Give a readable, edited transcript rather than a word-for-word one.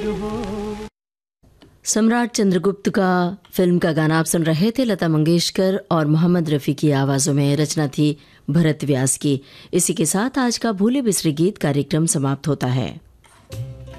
सम्राट चंद्रगुप्त का फिल्म का गाना आप सुन रहे थे। लता मंगेशकर और मोहम्मद रफ़ी की आवाज़ों में, रचना थी भरत व्यास की। इसी के साथ आज का भूले बिसरे गीत कार्यक्रम समाप्त होता है।